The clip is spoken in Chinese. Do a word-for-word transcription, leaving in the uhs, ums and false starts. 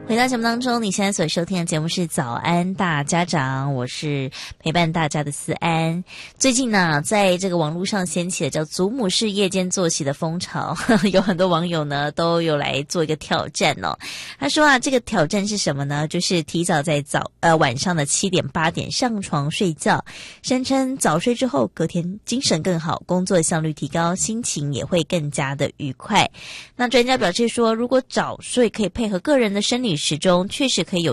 回到节目当中，你现在所收听的节目是早安大家长，我是陪伴大家的思安。最近呢，在这个网络上掀起了叫祖母式夜间作息的风潮，呵呵有很多网友呢都有来做一个挑战哦。他说啊，这个挑战是什么呢？就是提早在早呃晚上的七点八点上床睡觉，声称早睡之后隔天精神更好，工作效率提高，心情也会更加的愉快。那专家表示说，如果早睡可以配合个人的生理时钟，确实可以有